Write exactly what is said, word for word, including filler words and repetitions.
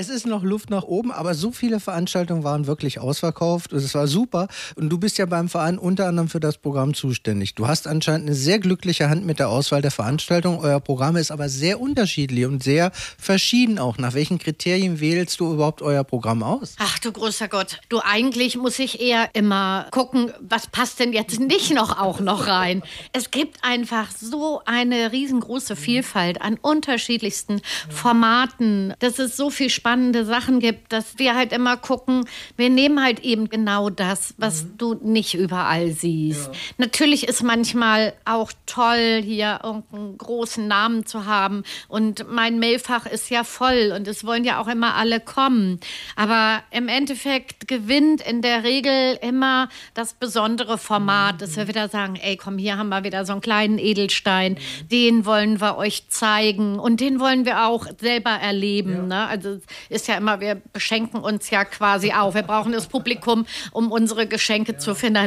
es ist noch Luft nach oben, aber so viele Veranstaltungen waren wirklich ausverkauft. Es war super. Und du bist ja beim Verein unter anderem für das Programm zuständig. Du hast anscheinend eine sehr glückliche Hand mit der Auswahl der Veranstaltung. Euer Programm ist aber sehr unterschiedlich und sehr verschieden auch. Nach welchen Kriterien wählst du überhaupt euer Programm aus? Ach du großer Gott, du, eigentlich muss ich eher immer gucken, was passt denn jetzt nicht noch auch noch rein. Es gibt einfach so eine riesengroße Vielfalt an unterschiedlichsten Formaten, dass es so viel spannende Sachen gibt, dass wir halt immer gucken, wir nehmen halt eben genau das, was mhm. du nicht überall siehst. Ja. Natürlich ist manchmal auch toll, hier irgendeinen großen Namen zu haben und mein Mailfach ist ja voll und es wollen ja auch immer alle kommen. Aber im Endeffekt gewinnt in der Regel immer das besondere Format, mhm. dass wir wieder sagen, ey komm, hier haben wir wieder so einen kleinen Edelstein, mhm. den wollen wir euch zeigen und den wollen wir auch selber erleben. Ja. Ne? Also es ist ja immer, wir beschenken uns ja quasi auch. Wir brauchen das Publikum, um unsere Geschenke ja. zu finanzieren.